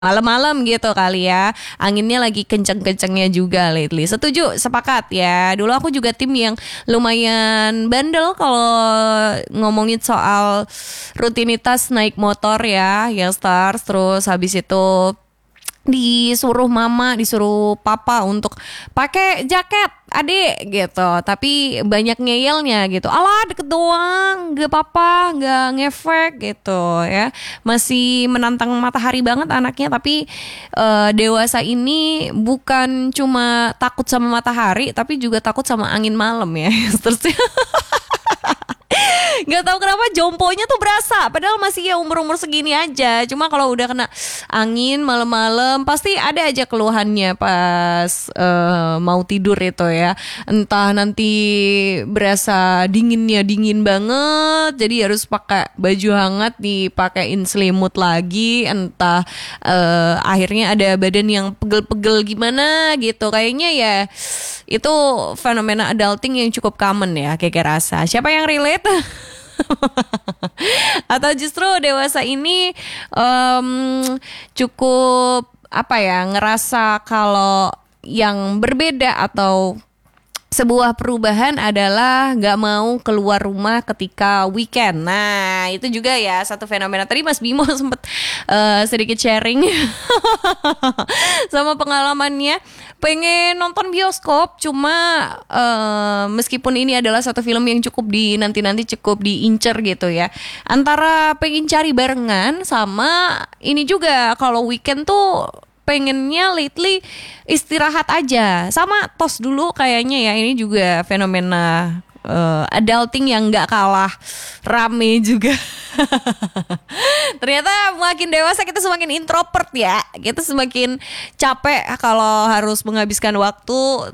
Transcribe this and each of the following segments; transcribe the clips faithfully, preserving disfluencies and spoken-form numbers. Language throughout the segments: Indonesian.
malam-malam gitu kali ya. Anginnya lagi kenceng-kencengnya juga lately. Setuju, sepakat ya. Dulu aku juga tim yang lumayan bandel kalau ngomongin soal rutinitas naik motor ya, ya stars. Terus habis itu disuruh mama, disuruh papa untuk pakai jaket adik gitu, tapi banyak ngeyelnya gitu. Alah deket doang, gak apa-apa, gak ngefek gitu ya. Masih menantang matahari banget anaknya, tapi uh, dewasa ini bukan cuma takut sama matahari, tapi juga takut sama angin malam ya. Terus Gak tahu kenapa jomponya tuh berasa, padahal masih ya umur-umur segini aja. Cuma kalau udah kena angin malam-malam pasti ada aja keluhannya pas uh, mau tidur itu ya. Entah nanti berasa dinginnya dingin banget, jadi harus pakai baju hangat dipakein selimut lagi. Entah uh, akhirnya ada badan yang pegel-pegel gimana gitu. Kayaknya ya itu fenomena adulting yang cukup common ya, kayak rasa. Siapa yang relate? Atau justru dewasa ini um, cukup apa ya, ngerasa kalau yang berbeda atau sebuah perubahan adalah gak mau keluar rumah ketika weekend. Nah itu juga ya satu fenomena. Tadi Mas Bimo sempet uh, sedikit sharing sama pengalamannya pengen nonton bioskop. Cuma uh, meskipun ini adalah satu film yang cukup di nanti-nanti cukup diincer gitu ya, antara pengen cari barengan sama ini juga kalau weekend tuh pengennya lately istirahat aja. Sama tos dulu kayaknya ya, ini juga fenomena uh, adulting yang gak kalah rame juga. Ternyata makin dewasa kita semakin introvert ya. Kita semakin capek kalau harus menghabiskan waktu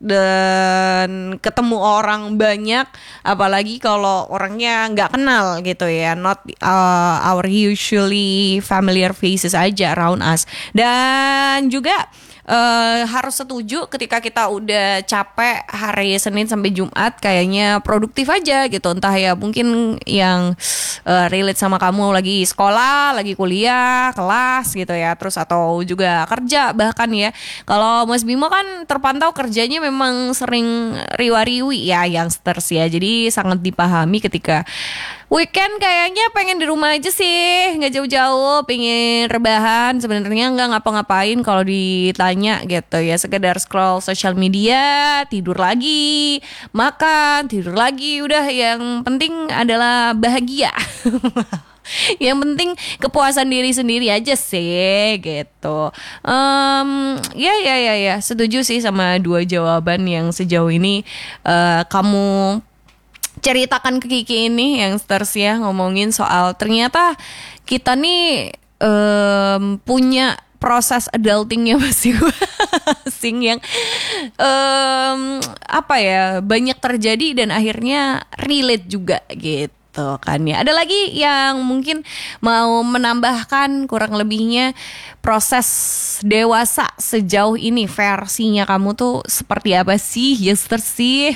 dan ketemu orang banyak, apalagi kalau orangnya nggak kenal gitu ya, not uh, our usually familiar faces aja around us. Dan juga Uh, harus setuju ketika kita udah capek hari Senin sampai Jumat kayaknya produktif aja gitu. Entah ya mungkin yang uh, relate sama kamu lagi sekolah, lagi kuliah, kelas gitu ya. Terus atau juga kerja bahkan ya. Kalau Mas Bimo kan terpantau kerjanya memang sering riwa-riwi ya, youngsters ya. Jadi sangat dipahami ketika weekend kayaknya pengen di rumah aja sih, nggak jauh-jauh, pengen rebahan. Sebenarnya nggak ngapa-ngapain kalau ditanya gitu ya, sekedar scroll sosial media, tidur lagi, makan, tidur lagi. Udah, yang penting adalah bahagia. Yang penting kepuasan diri sendiri aja sih gitu. Um, ya ya ya ya, setuju sih sama dua jawaban yang sejauh ini uh, kamu ceritakan ke Kiki ini, yang stars ya, ngomongin soal ternyata kita nih um, punya proses adultingnya masing-masing yang um, apa ya, banyak terjadi dan akhirnya relate juga gitu kan ya. Ada lagi yang mungkin mau menambahkan kurang lebihnya proses dewasa sejauh ini, versinya kamu tuh seperti apa sih, Yester sih?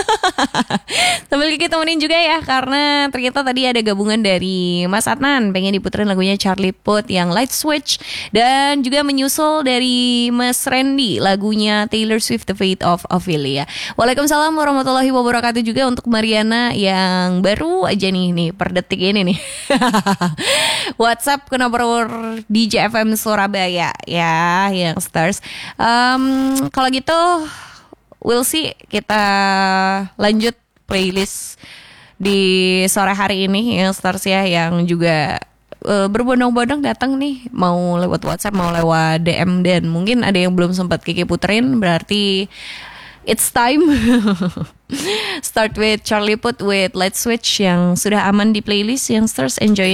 Sambil Kiki temenin juga ya, karena ternyata tadi ada gabungan dari Mas Adnan pengen diputerin lagunya Charlie Puth yang Light Switch, dan juga menyusul dari Mas Randy lagunya Taylor Swift The Fate of Ophelia. Waalaikumsalam warahmatullahi wabarakatuh juga untuk Mariana yang baru aja nih nih per detik ini nih. WhatsApp ke nomor D J F M Surabaya ya, yang stars. Um, kalau gitu we'll see, kita lanjut playlist di sore hari ini yang stars ya, yang juga uh, berbondong-bondong datang nih, mau lewat WhatsApp mau lewat D M, dan mungkin ada yang belum sempat Kiki puterin, berarti it's time. Start with Charlie Puth with Light Switch yang sudah aman di playlist yang stars. Enjoy